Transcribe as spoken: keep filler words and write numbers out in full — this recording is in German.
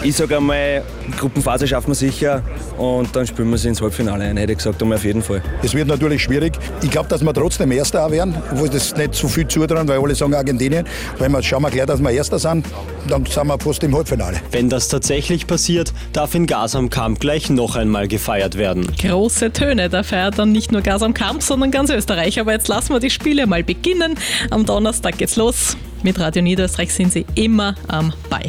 Ich sage einmal, Gruppenphase schaffen wir sicher und dann spielen wir sie ins Halbfinale ein, hätte ich gesagt, einmal auf jeden Fall. Es wird natürlich schwierig. Ich glaube, dass wir trotzdem Erster auch werden, obwohl das nicht so viel zutrauen, weil alle sagen Argentinien. Weil wir schauen wir gleich, dass wir Erster sind, dann sind wir fast im Halbfinale. Wenn das tatsächlich passiert, darf in Gas am Kamp gleich noch einmal gefeiert werden. Große Töne, da feiert dann nicht nur Gas am Kamp, sondern ganz Österreich. Aber jetzt lassen wir die Spiele mal beginnen. Am Donnerstag geht's los. Mit Radio Niederösterreich sind Sie immer am Ball.